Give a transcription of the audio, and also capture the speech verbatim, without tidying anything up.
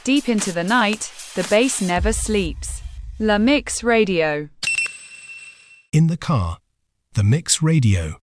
Deep into the night, the bass never sleeps. La Mix Radio. In the car, the Mix Radio.